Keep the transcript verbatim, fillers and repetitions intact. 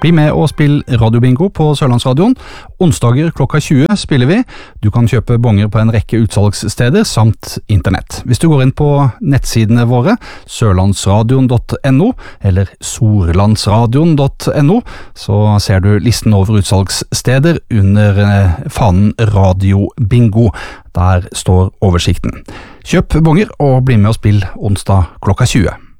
Bli med og spill radiobingo på Sørlandsradioen. Onsdager klokka tjue spiller vi. Du kan kjøpe bonger på en rekke utsalgssteder samt internett. Hvis du går inn på nettsidene våre, sørlandsradion punktum no eller sorlandsradion punktum no, så ser du listen over utsalgssteder under fanen radiobingo. Der står oversikten. Kjøp bonger og bli med og spill onsdag klokka tjue.